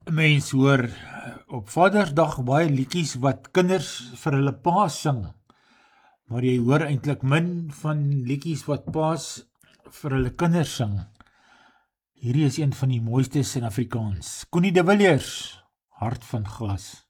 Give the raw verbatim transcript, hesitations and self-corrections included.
Mens hoor op Vadersdag baie liedjies wat kinders vir hulle paas sing, maar jy hoor eintlik min van liedjies wat paas vir hulle kinders sing. Hierdie is een van die mooistes in Afrikaans. Connie de Villiers, Hart van Glas.